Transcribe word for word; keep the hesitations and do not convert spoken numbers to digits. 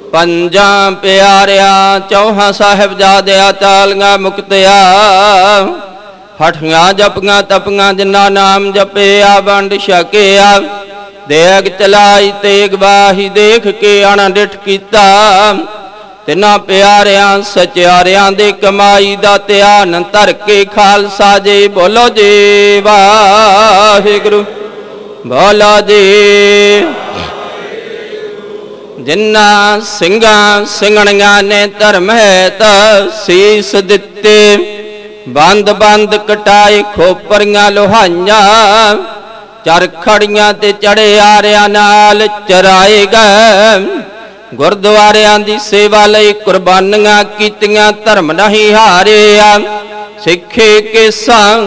ਪੰਜਾਂ ਪਿਆਰਿਆਂ ਚੌਹਾਂ ਸਾਹਿਬਜ਼ਾਦਿਆਂ ਤਾਲੀਆਂ ਮੁਕਤਿਆ ਹਠੀਆਂ ਜਪੀਆਂ ਤਪੀਆਂ ਜਿਨ੍ਹਾਂ ਨਾਮ ਜਪਿਆ ਵੰਡ ਛਕਿਆ ਦੇਗ ਚਲਾਈ ਤੇਗ ਬਾਹੀ ਦੇਖ ਕੇ ਅਣਡਿਠ ਕੀਤਾ ਤਿੰਨਾਂ ਪਿਆਰਿਆਂ ਸਚਿਆਰਿਆਂ ਦੇ ਕਮਾਈ ਦਾ ਧਿਆਨ ਧਰ ਕੇ ਖਾਲਸਾ ਜੀ ਬੋਲੋ ਜੀ ਵਾਹਿਗੁਰੂ ਬੋਲੋ ਜੀ। ਜਿਨ੍ਹਾਂ ਸਿੰਘਾਂ ਸਿੰਘਣੀਆਂ ਨੇ ਧਰਮ ਹੈਤ ਸੀਸ ਦਿੱਤੇ ਬੰਦ ਬੰਦ ਕਟਾਏ ਖੋਪਰੀਆਂ ਲੋਹਾਈਆਂ ਚਰਖੜੀਆਂ ਤੇ ਚੜੇ ਆਰਿਆਂ ਨਾਲ ਚਰਾਏ ਗਏ ਗੁਰਦੁਆਰਿਆਂ ਦੀ ਸੇਵਾ ਲਈ ਕੁਰਬਾਨੀਆਂ ਕੀਤੀਆਂ ਧਰਮ ਨਹੀਂ ਹਾਰਿਆ ਸਿੱਖੇ ਕੇਸਾਂ